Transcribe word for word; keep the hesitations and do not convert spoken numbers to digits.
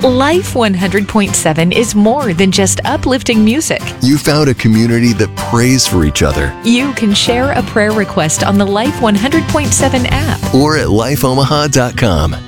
Life one hundred point seven is more than just uplifting music. You found a community that prays for each other. You can share a prayer request on the Life one hundred point seven app Or at life omaha dot com.